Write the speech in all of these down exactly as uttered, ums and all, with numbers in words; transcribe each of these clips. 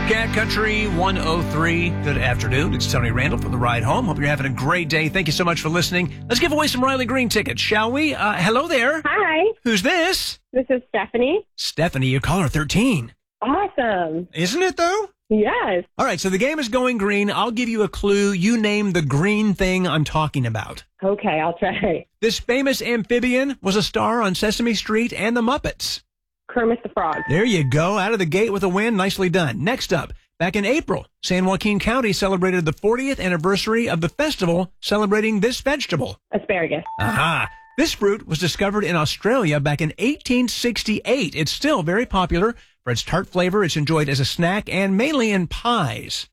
Cat Country one oh three. Good afternoon. It's Tony Randall for The Ride Home. Hope you're having a great day. Thank you so much for listening. Let's give away some Riley Green tickets, shall we? Uh, hello there. Hi. Who's this? This is Stephanie. Stephanie, you're caller thirteen. Awesome. Isn't it, though? Yes. All right, so the game is going green. I'll give you a clue. You name the green thing I'm talking about. Okay, I'll try. This famous amphibian was a star on Sesame Street and the Muppets. Kermit the Frog. There you go. Out of the gate with a win. Nicely done. Next up, back in April, San Joaquin County celebrated the fortieth anniversary of the festival celebrating this vegetable. Asparagus. Aha. This fruit was discovered in Australia back in eighteen sixty-eight. It's still very popular for its tart flavor. It's enjoyed as a snack and mainly in pies.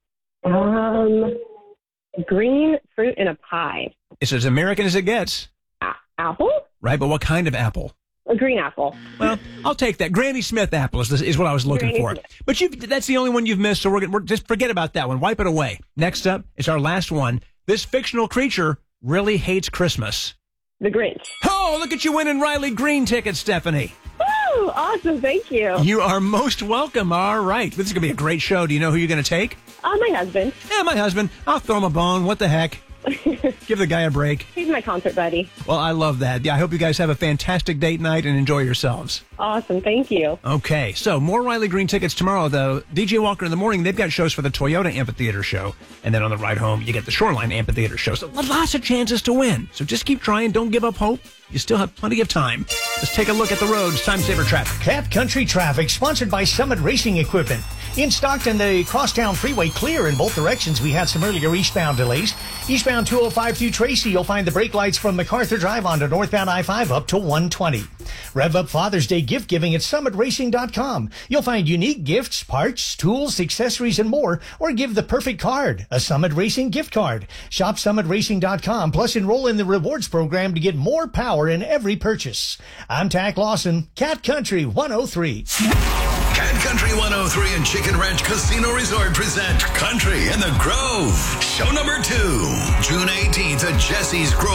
Um, green fruit in a pie. It's as American as it gets. A- apple? Right, but what kind of apple? A green apple. Well, I'll take that. Granny Smith apple is, is what I was looking Granny for. Smith. But you that's the only one you've missed, so we're, we're just forget about that one. Wipe it away. Next up is our last one. This fictional creature really hates Christmas. The Grinch. Oh, look at you winning Riley Green tickets, Stephanie. Woo! Awesome. Thank you. You are most welcome. All right. This is going to be a great show. Do you know who you're going to take? Uh, my husband. Yeah, my husband. I'll throw him a bone. What the heck? Give the guy a break. He's my concert buddy. Well, I love that. Yeah, I hope you guys have a fantastic date night and enjoy yourselves. Awesome. Thank you. Okay, so more Riley Green tickets tomorrow, though. D J Walker in the morning, they've got shows for the Toyota Amphitheater show. And then on the ride home, you get the Shoreline Amphitheater show. So lots of chances to win. So just keep trying. Don't give up hope. You still have plenty of time. Let's take a look at the roads. Time saver traffic. Cat Country Traffic, sponsored by Summit Racing Equipment. In Stockton, the Crosstown Freeway clear in both directions. We had some earlier eastbound delays. Eastbound two oh five through Tracy, you'll find the brake lights from MacArthur Drive onto northbound I five up to one twenty. Rev up Father's Day gift giving at summit racing dot com. You'll find unique gifts, parts, tools, accessories, and more, or give the perfect card, a Summit Racing gift card. Shop summit racing dot com, plus enroll in the rewards program to get more power in every purchase. I'm Tack Lawson, Cat Country one oh three. Cat Country one oh three and Chicken Ranch Casino Resort present Country in the Grove. Show number two, June eighteenth at Jesse's Grove.